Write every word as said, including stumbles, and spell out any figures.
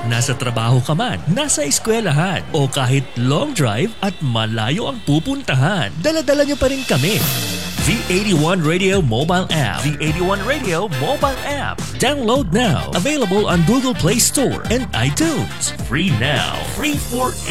Nasa trabaho ka man, nasa eskwelahan, o kahit long drive at malayo ang pupuntahan, dala-dala niyo pa rin kami. V eighty-one Radio Mobile App. V eighty-one Radio Mobile App. Download now. Available on Google Play Store and iTunes. Free now. Free for